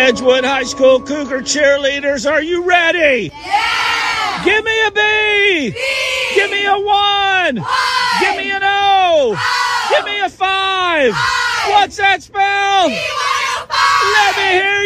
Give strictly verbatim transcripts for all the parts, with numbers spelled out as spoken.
Edgewood High School Cougar cheerleaders, are you ready? Yeah! Give me a B! B! Give me a one! Y! Give me an O! O! Give me a five! Y! What's that spell? B one oh five! Let me hear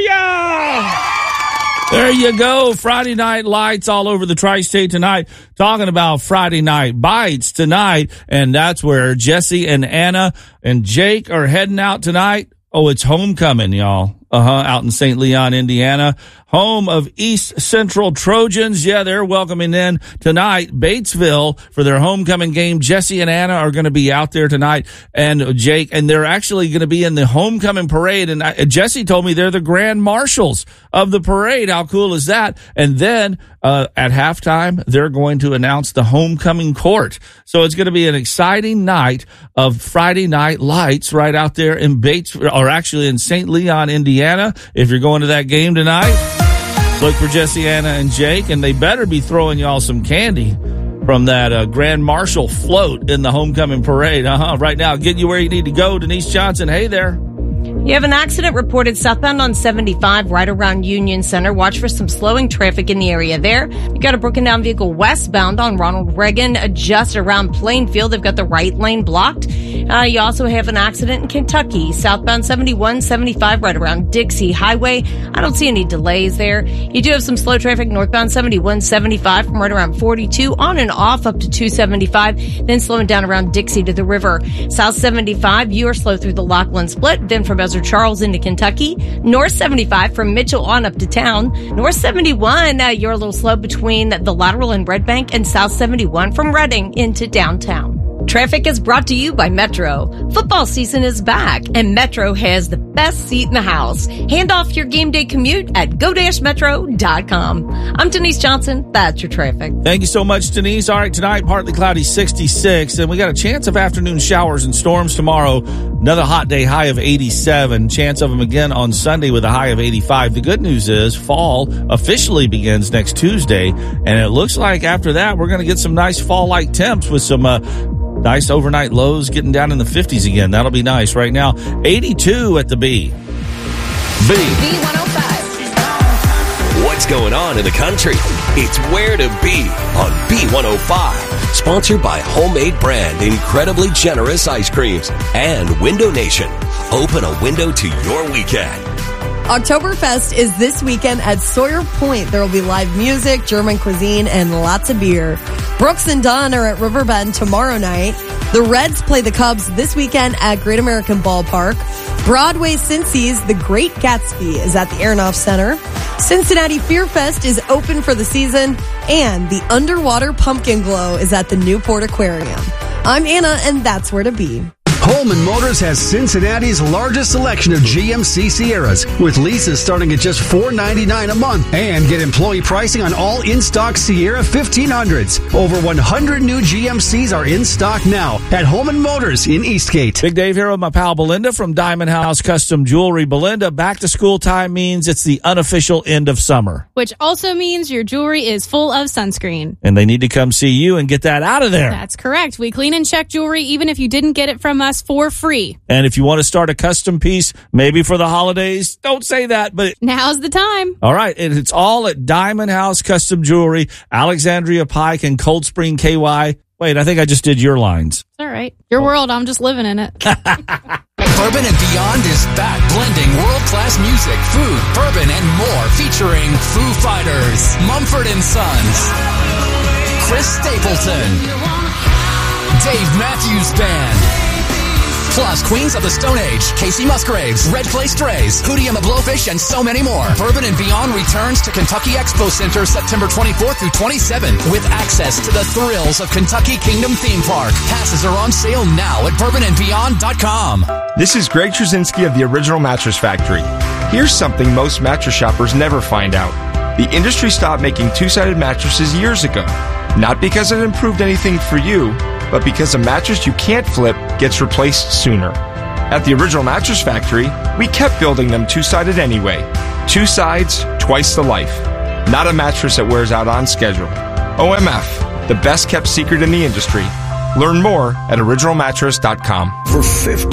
ya! There you go. Friday night lights all over the tri-state tonight. Talking about Friday night bites tonight. And that's where Jesse and Anna and Jake are heading out tonight. Oh, it's homecoming, y'all. Uh-huh, out in Saint Leon, Indiana. Home of East Central Trojans. Yeah, they're welcoming in tonight Batesville for their homecoming game. Jesse and Anna are going to be out there tonight, and Jake, and they're actually going to be in the homecoming parade. And I, Jesse told me they're the grand marshals of the parade. How cool is that? And then uh, at halftime, they're going to announce the homecoming court. So it's going to be an exciting night of Friday night lights right out there in Bates, or actually in Saint Leon, Indiana. If you're going to that game tonight, look for Jesse, Anna, and Jake, and they better be throwing y'all some candy from that uh, Grand Marshal float in the homecoming parade. Uh-huh. Right now, getting you where you need to go. Denise Johnson, hey there. You have an accident reported southbound on seventy-five right around Union Center. Watch for some slowing traffic in the area there. You got a broken down vehicle westbound on Ronald Reagan just around Plainfield. They've got the right lane blocked. Uh, you also have an accident in Kentucky, southbound seventy-one seventy-five right around Dixie Highway. I don't see any delays there. You do have some slow traffic northbound seventy-one seventy-five from right around forty-two on and off up to two seventy-five, then slowing down around Dixie to the river. South seventy-five, you are slow through the Lockland Split, then from Ezra Charles into Kentucky. North seventy-five from Mitchell on up to town. North seventy-one, uh, you're a little slow between the Lateral and Red Bank, and South seventy-one from Reading into downtown. Traffic is brought to you by Metro. Football season is back, and Metro has the best seat in the house. Hand off your game day commute at go dash metro dot com. I'm Denise Johnson. That's your traffic. Thank you so much, Denise. All right, tonight, partly cloudy, sixty-six, and we got a chance of afternoon showers and storms tomorrow. Another hot day, high of eighty-seven. Chance of them again on Sunday with a high of eighty-five. The good news is fall officially begins next Tuesday, and it looks like after that, we're going to get some nice fall-like temps with some uh, nice overnight lows getting down in the fifties again. That'll be nice. Right now, eighty-two at the B. B. B one oh five. What's going on in the country? It's Where to Be on B one oh five. Sponsored by Homemade Brand Incredibly Generous Ice Creams and Window Nation. Open a window to your weekend. Oktoberfest is this weekend at Sawyer Point. There will be live music, German cuisine, and lots of beer. Brooks and Dunn are at Riverbend tomorrow night. The Reds play the Cubs this weekend at Great American Ballpark. Broadway Cincy's The Great Gatsby is at the Aronoff Center. Cincinnati Fear Fest is open for the season, and the Underwater Pumpkin Glow is at the Newport Aquarium. I'm Anna, and that's Where to Be. Holman Motors has Cincinnati's largest selection of G M C Sierras, with leases starting at just four ninety-nine a month, and get employee pricing on all in-stock Sierra fifteen hundreds. Over one hundred new G M Cs are in stock now at Holman Motors in Eastgate. Big Dave here with my pal Belinda from Diamond House Custom Jewelry. Belinda, back to school time means it's the unofficial end of summer, which also means your jewelry is full of sunscreen, and they need to come see you and get that out of there. That's correct. We clean and check jewelry even if you didn't get it from us for free. And if you want to start a custom piece, maybe for the holidays, don't say that, but now's the time. All right. And it's all at Diamond House Custom Jewelry, Alexandria Pike and Cold Spring K Y. Wait, I think I just did your lines. All right. Your oh. world, I'm just living in it. Bourbon and Beyond is back, blending world-class music, food, bourbon, and more, featuring Foo Fighters, Mumford and Sons, Chris Stapleton, Dave Matthews Band, plus Queens of the Stone Age, Casey Musgraves, Red Clay Strays, Hootie and the Blowfish, and so many more. Bourbon and Beyond returns to Kentucky Expo Center September twenty-fourth through twenty-seventh with access to the thrills of Kentucky Kingdom Theme Park. Passes are on sale now at bourbon and beyond dot com. This is Greg Trzynski of the Original Mattress Factory. Here's something most mattress shoppers never find out. The industry stopped making two-sided mattresses years ago. Not because it improved anything for you, but because a mattress you can't flip gets replaced sooner. At the Original Mattress Factory, we kept building them two-sided anyway. Two sides, twice the life. Not a mattress that wears out on schedule. O M F, the best-kept secret in the industry. Learn more at original mattress dot com. For fifty years,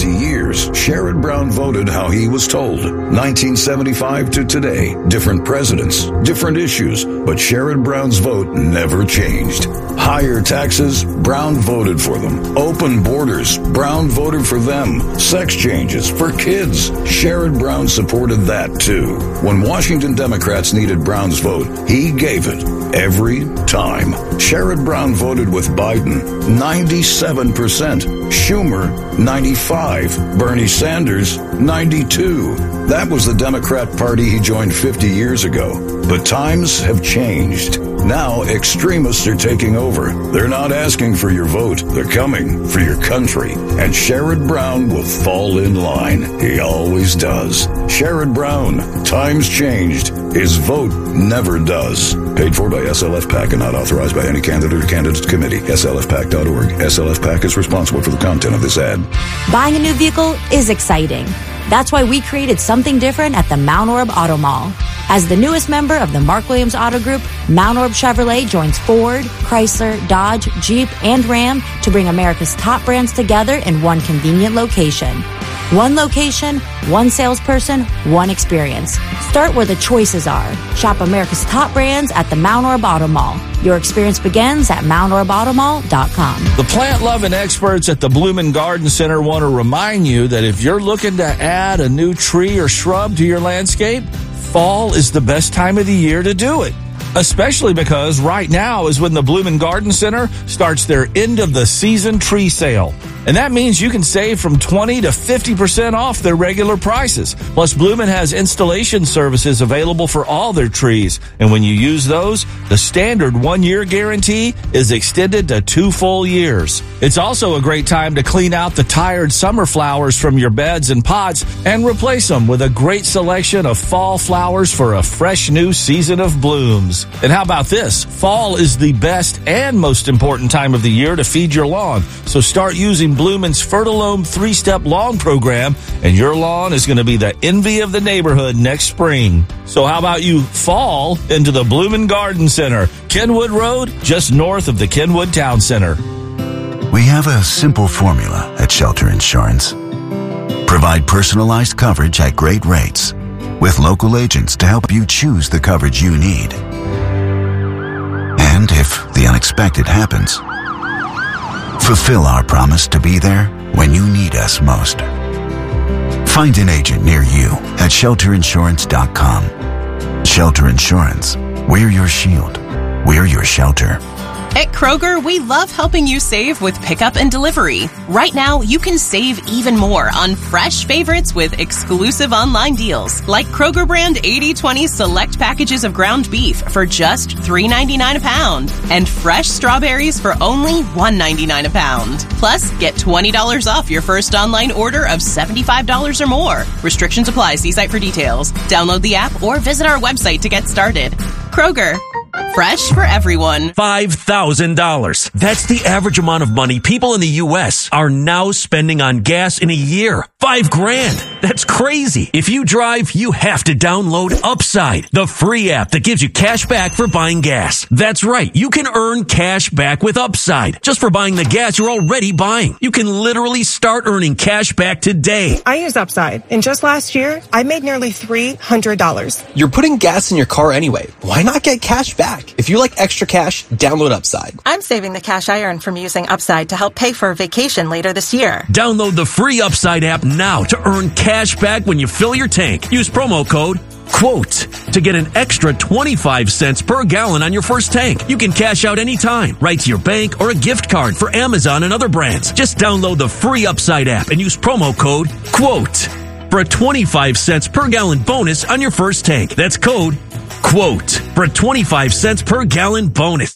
years, Sherrod Brown voted how he was told. nineteen seventy-five to today, different presidents, different issues, but Sherrod Brown's vote never changed. Higher taxes, Brown voted for them. Open borders, Brown voted for them. Sex changes for kids, Sherrod Brown supported that too. When Washington Democrats needed Brown's vote, he gave it every time. Sherrod Brown voted with Biden, ninety-seven percent. Schumer, ninety-five. Bernie Sanders, ninety-two. That was the Democrat Party he joined fifty years ago. But times have changed. Now extremists are taking over. They're not asking for your vote. They're coming for your country. And Sherrod Brown will fall in line. He always does. Sherrod Brown, times changed. His vote never does. Paid for by S L F PAC and not authorized by any candidate or candidate committee. S L F P A C dot org. S L F PAC is responsible for the content of this ad. Buying a new vehicle is exciting. That's why we created something different at the Mount Orab Auto Mall. As the newest member of the Mark Williams Auto Group, Mount Orab Chevrolet joins Ford, Chrysler, Dodge, Jeep, and Ram to bring America's top brands together in one convenient location. One location, one salesperson, one experience. Start where the choices are. Shop America's top brands at the Mount Orab Auto Mall. Your experience begins at mount orab auto mall dot com. The plant-loving experts at the Bloomin' Garden Center want to remind you that if you're looking to add a new tree or shrub to your landscape, fall is the best time of the year to do it. Especially because right now is when the Bloomin' Garden Center starts their end-of-the-season tree sale. And that means you can save from twenty to fifty percent off their regular prices. Plus, Bloomin' has installation services available for all their trees. And when you use those, the standard one-year guarantee is extended to two full years. It's also a great time to clean out the tired summer flowers from your beds and pots and replace them with a great selection of fall flowers for a fresh new season of blooms. And how about this? Fall is the best and most important time of the year to feed your lawn. So start using Bloomin's Fertilome three-step lawn program, and your lawn is going to be the envy of the neighborhood next spring. So how about you fall into the Bloomin' Garden Center, Kenwood Road, just north of the Kenwood Town Center. We have a simple formula at Shelter Insurance. Provide personalized coverage at great rates with local agents to help you choose the coverage you need. And if the unexpected happens, fulfill our promise to be there when you need us most. Find an agent near you at shelter insurance dot com. Shelter Insurance. We're your shield. We're your shelter. At Kroger, we love helping you save with pickup and delivery. Right now, you can save even more on fresh favorites with exclusive online deals, like Kroger brand eighty twenty select packages of ground beef for just three ninety-nine a pound, and fresh strawberries for only one ninety-nine a pound. Plus, get twenty dollars off your first online order of seventy-five dollars or more. Restrictions apply. See site for details. Download the app or visit our website to get started. Kroger. Fresh for everyone. five thousand dollars. That's the average amount of money people in the U S are now spending on gas in a year. Five grand. That's crazy. If you drive, you have to download Upside, the free app that gives you cash back for buying gas. That's right. You can earn cash back with Upside just for buying the gas you're already buying. You can literally start earning cash back today. I use Upside, and just last year, I made nearly three hundred dollars. You're putting gas in your car anyway. Why not get cash back? If you like extra cash, download Upside. I'm saving the cash I earn from using Upside to help pay for a vacation later this year. Download the free Upside app now to earn cash back when you fill your tank. Use promo code QUOTE to get an extra twenty-five cents per gallon on your first tank. You can cash out anytime, right to your bank or a gift card for Amazon and other brands. Just download the free Upside app and use promo code QUOTE for a twenty-five cents per gallon bonus on your first tank. That's code QUOTE for a twenty-five cents per gallon bonus.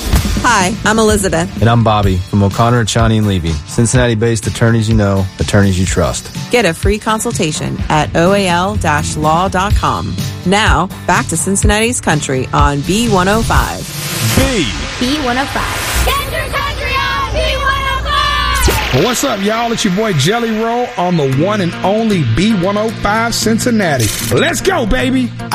Hi, I'm Elizabeth. And I'm Bobby from O'Connor, Chani and Levy. Cincinnati-based attorneys you know, attorneys you trust. Get a free consultation at O A L law dot com. Now, back to Cincinnati's Country on B one oh five. B. B one oh five. Get your country on B one oh five. Well, what's up, y'all? It's your boy Jelly Roll on the one and only B one oh five Cincinnati. Let's go, baby.